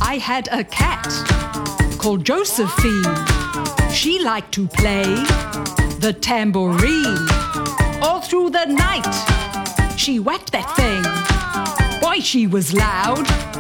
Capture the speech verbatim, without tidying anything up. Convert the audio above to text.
I had a cat called Josephine. She liked to play the tambourine. All through the night, she whacked that thing. Boy, she was loud.